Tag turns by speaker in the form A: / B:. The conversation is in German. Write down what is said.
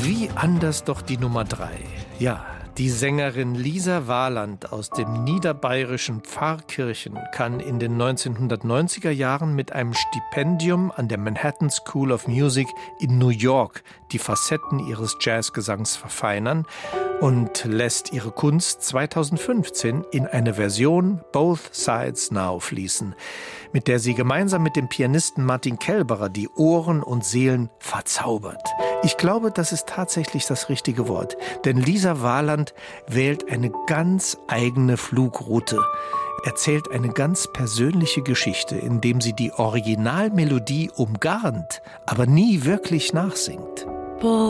A: Wie anders doch die Nummer 3. Ja, die Sängerin Lisa Waland aus dem niederbayerischen Pfarrkirchen kann in den 1990er Jahren mit einem Stipendium an der Manhattan School of Music in New York die Facetten ihres Jazzgesangs verfeinern und lässt ihre Kunst 2015 in eine Version Both Sides Now fließen, mit der sie gemeinsam mit dem Pianisten Martin Kelberer die Ohren und Seelen verzaubert. Ich glaube, das ist tatsächlich das richtige Wort, denn Lisa Waland wählt eine ganz eigene Flugroute, erzählt eine ganz persönliche Geschichte, indem sie die Originalmelodie umgarnt, aber nie wirklich nachsingt.